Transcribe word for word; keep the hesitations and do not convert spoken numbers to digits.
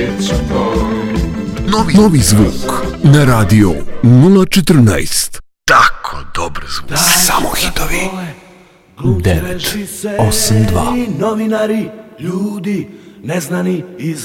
Novi, novi zvuk na radio nula četrnaest. Tako dobar zvuk. Samo hitovi. devet osam dva. Novinari, ljudi, neznani iz